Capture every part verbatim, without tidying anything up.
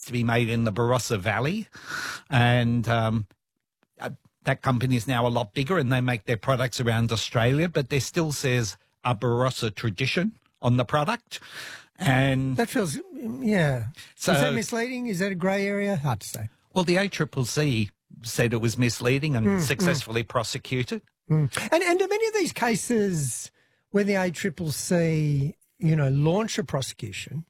to be made in the Barossa Valley, and um, uh, that company is now a lot bigger, and they make their products around Australia, but there still says a Barossa tradition on the product. And that feels, yeah. So, is that misleading? Is that a grey area? Hard to say. Well, the A C C C said it was misleading and mm, successfully mm. prosecuted. Mm. And, and do many of these cases when the A C C C, you know, launch a prosecution,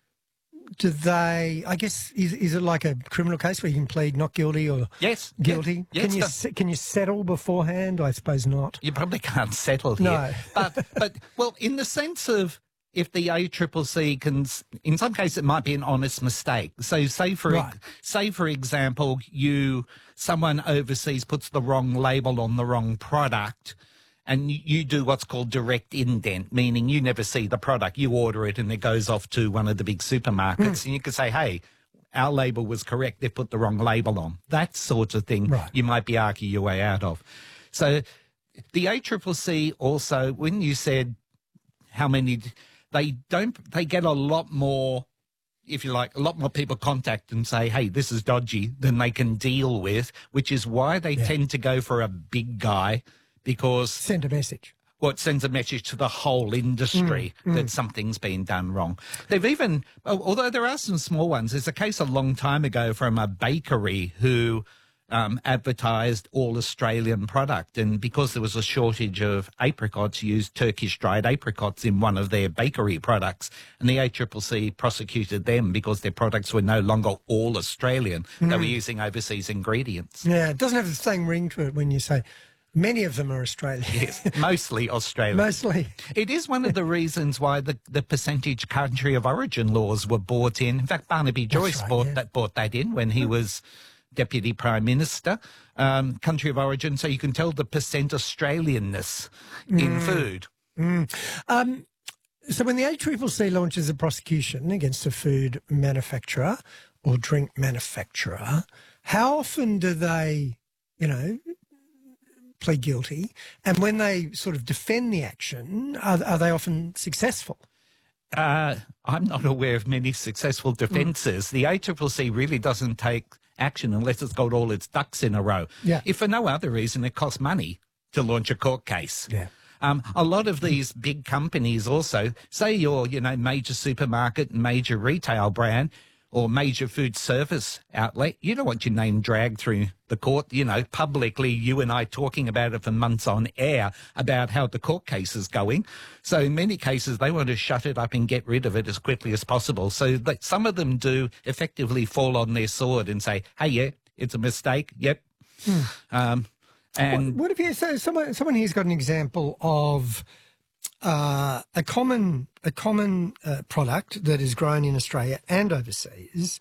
do they, I guess, is, is it like a criminal case where you can plead not guilty or yes, guilty? Yeah, can you the, can you settle beforehand? I suppose not. You probably can't settle here. No. but, but, well, in the sense of if the A C C C can, in some cases it might be an honest mistake. So say for, right. say for example, you, someone overseas puts the wrong label on the wrong product, and you do what's called direct indent, meaning you never see the product. You order it and it goes off to one of the big supermarkets mm. and you can say, hey, our label was correct. They put the wrong label on. That sort of thing right. you might be arguing your way out of. So the A C C C also, when you said how many, they don't, they get a lot more, if you like, a lot more people contact and say, hey, this is dodgy than they can deal with, which is why they yeah. tend to go for a big guy. Because send a message. Well, it sends a message to the whole industry mm, that mm. something's been done wrong. They've even, although there are some small ones, there's a case a long time ago from a bakery who um, advertised all Australian product, and because there was a shortage of apricots, used Turkish dried apricots in one of their bakery products, and the A C C C prosecuted them because their products were no longer all Australian. Mm. They were using overseas ingredients. Yeah, it doesn't have the same ring to it when you say many of them are Australian. Yes, mostly Australian. Mostly. It is one of the reasons why the, the percentage country of origin laws were brought in. In fact, Barnaby Joyce right, brought, yeah. that, brought that in when he was Deputy Prime Minister. Um, country of origin, so you can tell the percent Australianness mm. in food. Mm. Um, so when the A C C C launches a prosecution against a food manufacturer or drink manufacturer, how often do they, you know, plead guilty, and when they sort of defend the action, are, are they often successful? Uh, I'm not aware of many successful defences. Mm. The A C C C really doesn't take action unless it's got all its ducks in a row. Yeah. If for no other reason, it costs money to launch a court case. Yeah. Um, a lot of these big companies also, say you're, you know, major supermarket, major retail brand, or major food service outlet, you don't want your name dragged through the court, you know, publicly, you and I talking about it for months on air about how the court case is going. So in many cases, they want to shut it up and get rid of it as quickly as possible. So that some of them do effectively fall on their sword and say, hey, yeah, it's a mistake. Yep. Hmm. Um, and what, what if you, so someone, someone here's got an example of Uh, a common a common uh, product that is grown in Australia and overseas.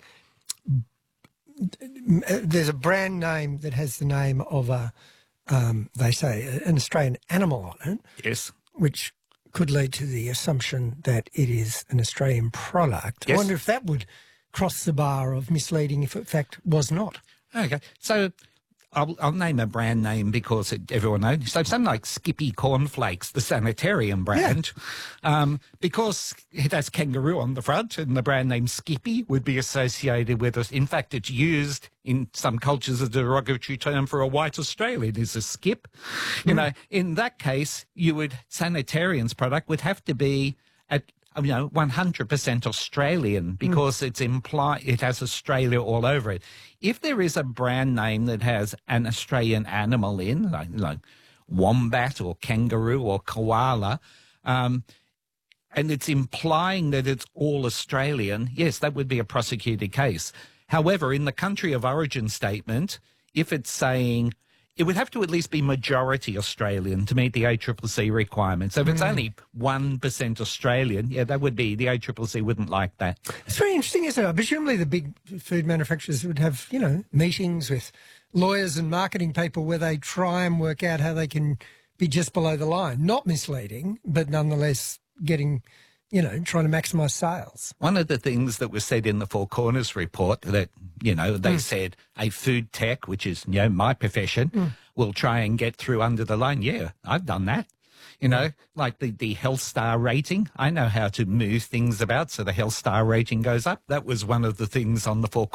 There's a brand name that has the name of a, um, they say, an Australian animal on it. Yes. Which could lead to the assumption that it is an Australian product. Yes. I wonder if that would cross the bar of misleading if it in fact was not. Okay. So I'll, I'll name a brand name because it, everyone knows. So something like Skippy Cornflakes, the sanitarium brand, yeah. um, because it has kangaroo on the front and the brand name Skippy would be associated with it. In fact, it's used in some cultures as a derogatory term for a white Australian is a skip. Mm. You know, in that case, you would, Sanitarian's product would have to be at, you know, one hundred percent Australian because mm. it's imply it has Australia all over it. If there is a brand name that has an Australian animal in, like, like wombat or kangaroo or koala, um, and it's implying that it's all Australian, yes, that would be a prosecuted case. However, in the country of origin statement, if it's saying, it would have to at least be majority Australian to meet the A C C C requirement. So if it's mm. only one percent Australian, yeah, that would be, the A C C C wouldn't like that. It's very interesting, isn't it? Presumably the big food manufacturers would have, you know, meetings with lawyers and marketing people where they try and work out how they can be just below the line. Not misleading, but nonetheless getting, you know, trying to maximise sales. One of the things that was said in the Four Corners report that, you know, they mm. said a food tech, which is, you know, my profession, mm. will try and get through under the line. Yeah, I've done that. You know, like the, the Health Star rating. I know how to move things about so the Health Star rating goes up. That was one of the things on the Four